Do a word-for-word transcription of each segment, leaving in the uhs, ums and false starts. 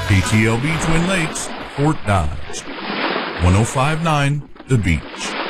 K T L B Twin Lakes, Fort Dodge. one oh five point nine The Beach.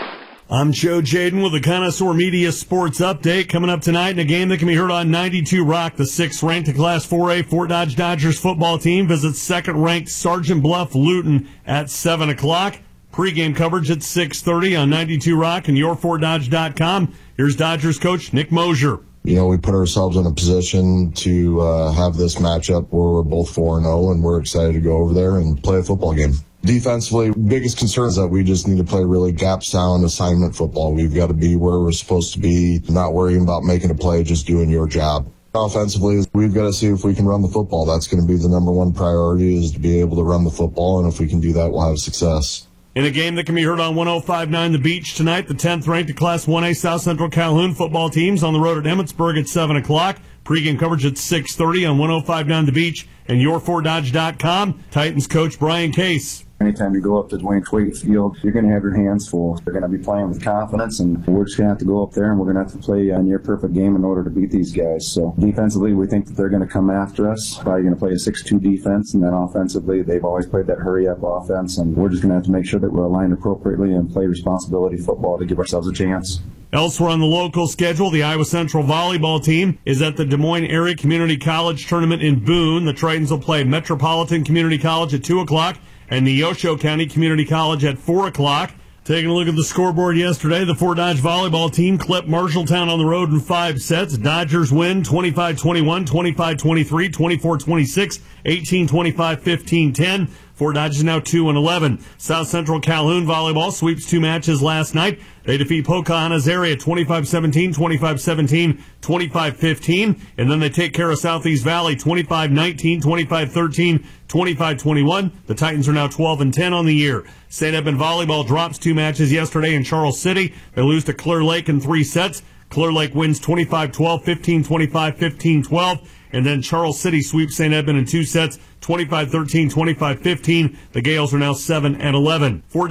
I'm Joe Jaden with the Connoisseur Media Sports Update. Coming up tonight in a game that can be heard on ninety-two Rock. The sixth-ranked Class four A Fort Dodge Dodgers football team visits second-ranked Sergeant Bluff Luton at seven o'clock. Pre-game coverage at six thirty on ninety-two Rock and your fort dodge dot com. Here's Dodgers coach Nick Mosier. You know, we put ourselves in a position to uh, have this matchup where we're both four and oh, and we're excited to go over there and play a football game. Defensively, biggest concern is that we just need to play really gap-sound assignment football. We've got to be where we're supposed to be, not worrying about making a play, just doing your job. Offensively, we've got to see if we can run the football. That's going to be the number one priority, is to be able to run the football, and if we can do that, we'll have success. In a game that can be heard on one oh five point nine The Beach tonight, the tenth-ranked Class one A South Central Calhoun football teams on the road at Emmetsburg at seven o'clock. Pre-game coverage at six thirty on one oh five point nine The Beach and your fort dodge dot com. Titans coach Brian Case. Anytime you go up to Dwayne Twait Field, you're going to have your hands full. They're going to be playing with confidence, and we're just going to have to go up there, and we're going to have to play a near-perfect game in order to beat these guys. So defensively, we think that they're going to come after us. Probably going to play a six two defense, and then offensively, they've always played that hurry-up offense, and we're just going to have to make sure that we're aligned appropriately and play responsibility football to give ourselves a chance. Elsewhere on the local schedule, the Iowa Central volleyball team is at the Des Moines Area Community College Tournament in Boone. The Tritons will play Metropolitan Community College at two o'clock. And Neosho County Community College at four o'clock. Taking a look at the scoreboard yesterday, the Fort Dodge volleyball team clipped Marshalltown on the road in five sets. Dodgers win twenty-five twenty-one, twenty-five twenty-three, twenty-four twenty-six, eighteen twenty-five, fifteen ten. Fort Dodge is now two and eleven. South Central Calhoun volleyball sweeps two matches last night. They defeat Pocahontas area twenty-five seventeen, twenty-five seventeen, twenty-five fifteen. And then they take care of Southeast Valley twenty-five nineteen, twenty-five thirteen, twenty-five twenty-one. The Titans are now twelve and ten on the year. Saint Edmund volleyball drops two matches yesterday in Charles City. They lose to Clear Lake in three sets. Clear Lake wins twenty-five twelve, fifteen twenty-five, fifteen twelve. And then Charles City sweeps Saint Edmund in two sets, twenty-five thirteen, twenty-five fifteen. The Gales are now seven and eleven.